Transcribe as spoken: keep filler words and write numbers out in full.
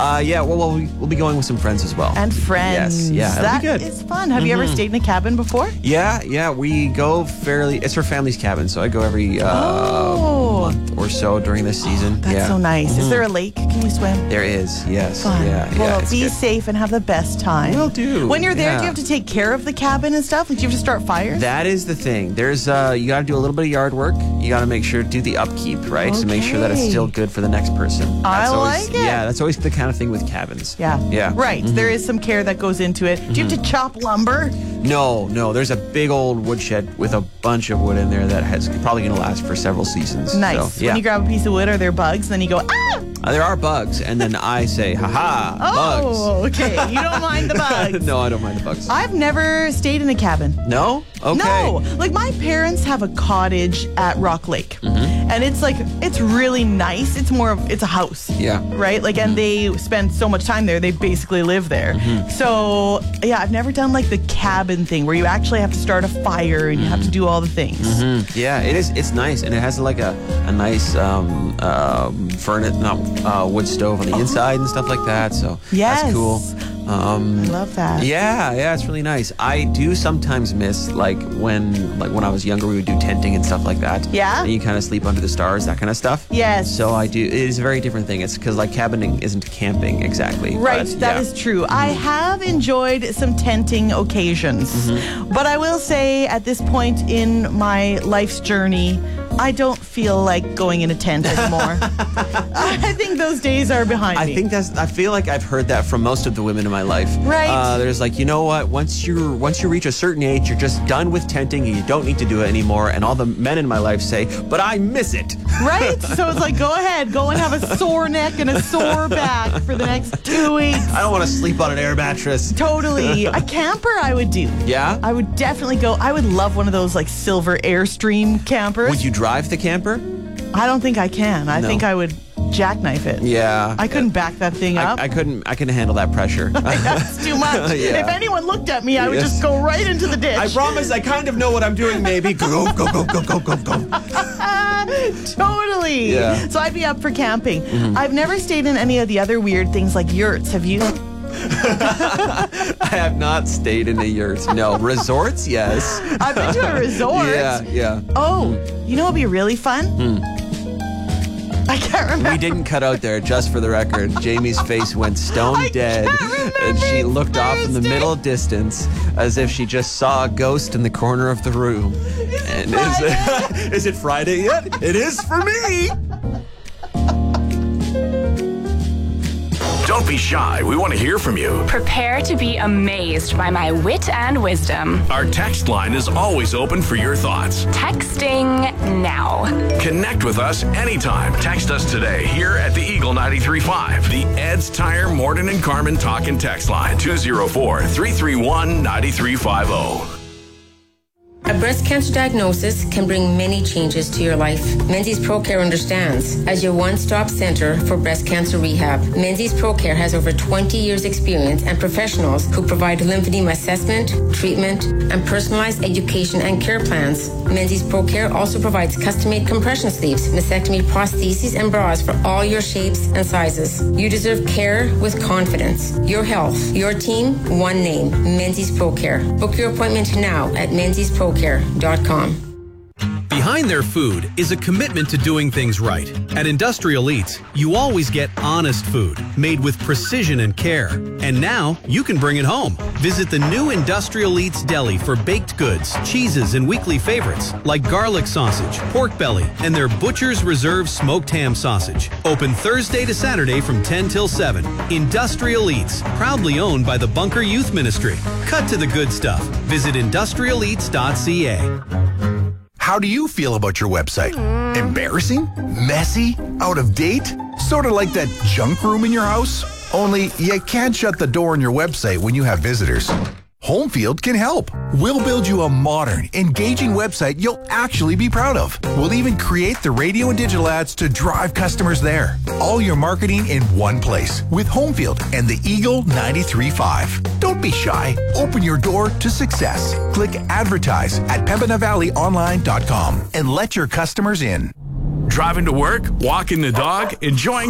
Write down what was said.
Uh, yeah, well, well we, we'll be going with some friends as well. And friends. Yes, yeah, that be good. is fun. Have mm-hmm. you ever stayed in a cabin before? Yeah, yeah, we go fairly. It's our family's cabin, so I go every uh, oh. month or so during this season. Oh, that's yeah. so nice. Mm-hmm. Is there a lake? Can you swim? There is. Yes. Fun. Yeah. Well, yeah, be good. safe and have the best time. Will do. When you're there, yeah. do you have to take care of the cabin and stuff? Like, do you have to start fires? That is the thing. There's uh, you got to do a little bit of yard work. You got to make sure do the upkeep, right, okay. to make sure that it's still good for the next person. That's I always, like it. Yeah, that's always the kind of thing with cabins. Yeah. Yeah. Right. Mm-hmm. There is some care that goes into it. Do you have to chop lumber? No, no. There's a big old woodshed with a bunch of wood in there that has probably going to last for several seasons. Nice. So, yeah. When you grab a piece of wood, are there bugs? Then you go, ah! Uh, there are bugs, and then I say, ha-ha, oh, bugs. okay. You don't mind the bugs. No, I don't mind the bugs. I've never stayed in a cabin. No? Okay. No. Like, my parents have a cottage at Rock Lake. Mm-hmm. And it's like, it's really nice. It's more of, it's a house. Yeah. Right? Like, and they spend so much time there, they basically live there. Mm-hmm. So, yeah, I've never done like the cabin thing where you actually have to start a fire and you have to do all the things. Mm-hmm. Yeah, it is. It's nice, and it has like a, a nice um, um, furnace, not uh, wood stove on the inside and stuff like that. So Yes. that's cool. Um, I love that. Yeah, yeah, it's really nice. I do sometimes miss like when, like when I was younger, we would do tenting and stuff like that. Yeah? And you kind of sleep under the stars, that kind of stuff. Yes. So I do. It is a very different thing. It's because like cabining isn't camping exactly. Right, but, that yeah. is true. I have enjoyed some tenting occasions, Mm-hmm. but I will say at this point in my life's journey, I don't feel like going in a tent anymore. I think those days are behind I me. think that's. I feel like I've heard that from most of the women in my life. Right. Uh, there's like, you know what? Once you once you reach a certain age, you're just done with tenting, and you don't need to do it anymore. And all the men in my life say, "But I miss it." Right? So it's like, go ahead, go and have a sore neck and a sore back for the next two weeks. I don't want to sleep on an air mattress. Totally. A camper I would do. Yeah. I would definitely go. I would love one of those like silver Airstream campers. Would you drive the camper? I don't think I can. I No. think I would jackknife it. Yeah. I couldn't back that thing up. I, I couldn't. I couldn't handle that pressure. That's too much. Yeah. If anyone looked at me, I would Yes. just go right into the ditch. I promise. I kind of know what I'm doing. Maybe go go go go go go go. Totally. Yeah. Mm-hmm. So I'd be up for camping. I've never stayed in any of the other weird things like yurts. Have you? I have not stayed in a yurt. No. Resorts, yes. I've been to a resort. Yeah, yeah. Oh, you know what'd be really fun? I can't remember. We didn't cut out there, just for the record. Jamie's face went stone I dead, can't remember and she its looked off in the Thursday. middle distance as if she just saw a ghost in the corner of the room. And is it, is it Friday yet? It is for me. Don't be shy. We want to hear from you. Prepare to be amazed by my wit and wisdom. Our text line is always open for your thoughts. Texting now. Connect with us anytime. Text us today here at the Eagle ninety-three point five. The Ed's Tire Morton and Carmen Talk and Text line two oh four, three three one, nine three five oh. A breast cancer diagnosis can bring many changes to your life. Menzies ProCare understands. As your one-stop center for breast cancer rehab, Menzies ProCare has over twenty years experience and professionals who provide lymphedema assessment, treatment, and personalized education and care plans. Menzies ProCare also provides custom-made compression sleeves, mastectomy prostheses, and bras for all your shapes and sizes. You deserve care with confidence. Your health, your team, one name, Menzies ProCare. Book your appointment now at menzies pro care dot com. Behind their food is a commitment to doing things right. At Industrial Eats, you always get honest food, made with precision and care. And now, you can bring it home. Visit the new Industrial Eats Deli for baked goods, cheeses, and weekly favorites, like garlic sausage, pork belly, and their Butcher's Reserve smoked ham sausage. Open Thursday to Saturday from ten till seven. Industrial Eats, proudly owned by the Bunker Youth Ministry. Cut to the good stuff. Visit industrial eats dot c a. How do you feel about your website? Embarrassing? Messy? Out of date? Sort of like that junk room in your house? Only you can't shut the door on your website when you have visitors. Homefield can help. We'll build you a modern, engaging website you'll actually be proud of. We'll even create the radio and digital ads to drive customers there. All your marketing in one place with Homefield and the Eagle ninety-three point five. Don't be shy. Open your door to success. Click advertise at pembina valley online dot com and let your customers in. Driving to work, walking the dog, enjoying